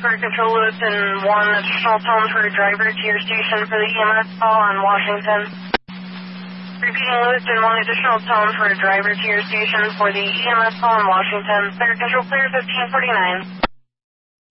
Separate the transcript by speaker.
Speaker 1: Fire Control Lewiston, 1 additional tone for a driver to your station for the EMS call on Washington. Repeating Lewiston, 1 additional tone for a driver to your station for the EMS call on Washington. Fire Control clear 1549.